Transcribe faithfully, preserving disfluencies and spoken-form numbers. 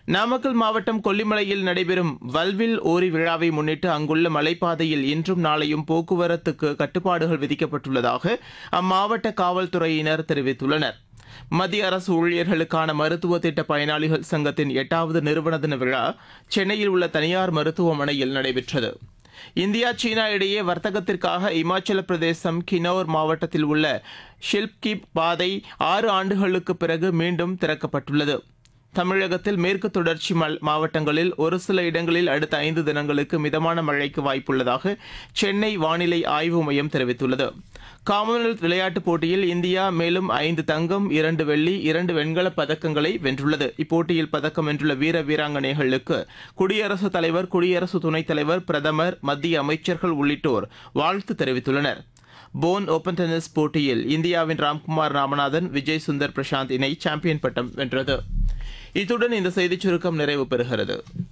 நாமக்கல் மாவட்டம் கொல்லிமலையில் நடைபெறும் வல்வில் ஓரி விழாவை முன்னிட்டு அங்குள்ள மலைப்பாதையில் இன்றும் நாளையும் போக்குவரத்துக்கு கட்டுப்பாடுகள் விதிக்கப்பட்டுள்ளதாக அம்மாவட்ட காவல்துறையினர் தெரிவித்துள்ளனர். மத்திய அரசு ஊழியர்களுக்கான மருத்துவ திட்ட பயனாளிகள் சங்கத்தின் எட்டாவது நிறுவன தின விழா சென்னையில் உள்ள தனியார் மருத்துவமனையில் நடைபெற்றது. இந்தியா சீனா இடையே வர்த்தகத்திற்காக இமாச்சல பிரதேசம் கின்னௌர் மாவட்டத்தில் உள்ள ஷில்ப்கி பாதை ஆறு ஆண்டுகளுக்கு பிறகு மீண்டும் திறக்கப்பட்டுள்ளது. தமிழகத்தில் மேற்கு தொடர்ச்சி மாவட்டங்களில் ஒரு சில இடங்களில் அடுத்த ஐந்து தினங்களுக்கு மிதமான மழைக்கு வாய்ப்புள்ளதாக சென்னை வானிலை ஆய்வு மையம் தெரிவித்துள்ளது. காமன்வெல்த் விளையாட்டுப் போட்டியில் இந்தியா மேலும் ஐந்து தங்கம், இரண்டு வெள்ளி, இரண்டு வெண்கலப் பதக்கங்களை வென்றுள்ளது. இப்போட்டியில் பதக்கம் வென்றுள்ள வீர வீராங்கனைகளுக்கு குடியரசுத் தலைவர், குடியரசு துணைத் தலைவர், பிரதமர், மத்திய அமைச்சர்கள் உள்ளிட்டோர் வாழ்த்து தெரிவித்துள்ளனர். போன் ஓபன் டென்னிஸ் போட்டியில் இந்தியாவின் ராம்குமார் ராமநாதன், விஜய் சுந்தர் பிரசாந்த் இணை சாம்பியன் பட்டம் வென்றது. இத்துடன் இந்த செய்திச் சுருக்கம் நிறைவு பெறுகிறது.